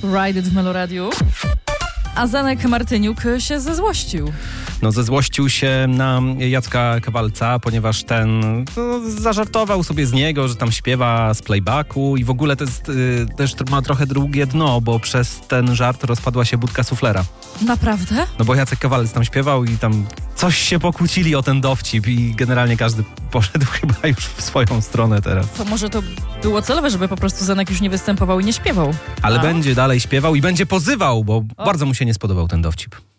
Ride It w Meloradiu. A Zenek Martyniuk się zezłościł. No zezłościł się na Jacka Kowalca, ponieważ ten zażartował sobie z niego, że tam śpiewa z playbacku i w ogóle to jest, też ma trochę drugie dno, bo przez ten żart rozpadła się budka suflera. Naprawdę? No bo Jacek Kowalec tam śpiewał i tam coś się pokłócili o ten dowcip i generalnie każdy poszedł chyba już w swoją stronę teraz. To może to było celowe, żeby po prostu Zenek już nie występował i nie śpiewał. Ale będzie dalej śpiewał i będzie pozywał, bo bardzo mu się nie spodobał ten dowcip.